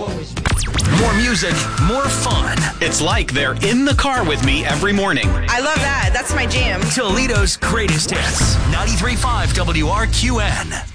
More music, more fun. It's like they're in the car with me every morning. I love that. That's my jam. Toledo's greatest hits. 93.5 WRQN.